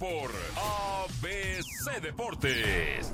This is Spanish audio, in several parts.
por ABC Deportes.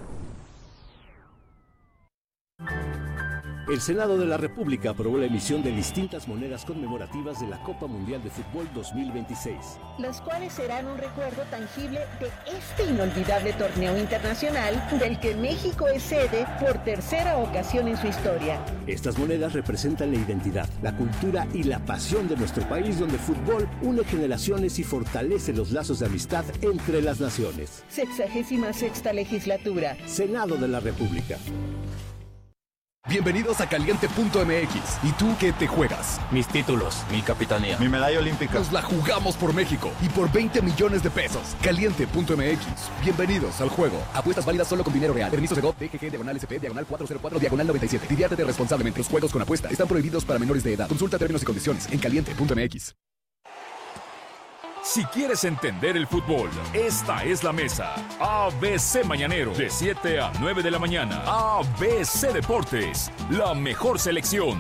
El Senado de la República aprobó la emisión de distintas monedas conmemorativas de la Copa Mundial de Fútbol 2026. Las cuales serán un recuerdo tangible de este inolvidable torneo internacional del que México es sede por tercera ocasión en su historia. Estas monedas representan la identidad, la cultura y la pasión de nuestro país, donde el fútbol une generaciones y fortalece los lazos de amistad entre las naciones. 66ª legislatura. Senado de la República. Bienvenidos a Caliente.mx. ¿Y tú qué te juegas? Mis títulos, mi capitanía, mi medalla olímpica. Nos la jugamos por México y por 20 millones de pesos. Caliente.mx. Bienvenidos al juego. Apuestas válidas solo con dinero real. Permiso de GOV, DGG, /SP, /404, /97. Diviértete responsablemente. Los juegos con apuesta están prohibidos para menores de edad. Consulta términos y condiciones en Caliente.mx. Si quieres entender el fútbol, esta es la mesa. ABC Mañanero, de 7 a 9 de la mañana. ABC Deportes, la mejor selección.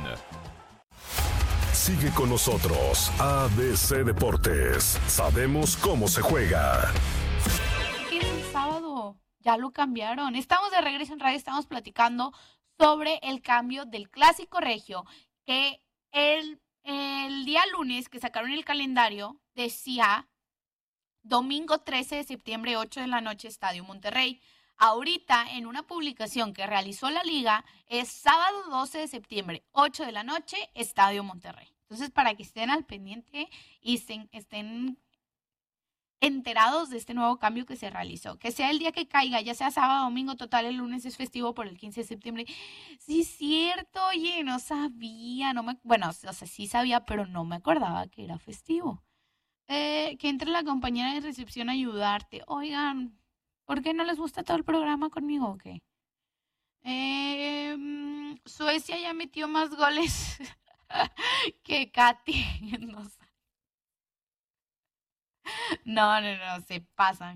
Sigue con nosotros, ABC Deportes. Sabemos cómo se juega. El sábado ya lo cambiaron. Estamos de regreso en radio, estamos platicando sobre el cambio del Clásico Regio, que el día lunes que sacaron el calendario decía domingo 13 de septiembre, 8 de la noche, Estadio Monterrey. Ahorita, en una publicación que realizó la liga, es sábado 12 de septiembre, 8 de la noche, Estadio Monterrey. Entonces, para que estén al pendiente y estén enterados de este nuevo cambio que se realizó. Que sea el día que caiga, ya sea sábado, domingo, total, el lunes es festivo por el 15 de septiembre. Sí, es cierto, oye, no sabía, bueno, o sea, sí sabía, pero no me acordaba que era festivo. Que entre la compañera de recepción a ayudarte. Oigan, ¿por qué no les gusta todo el programa conmigo o qué? Suecia ya metió más goles que Katy. No, se pasan.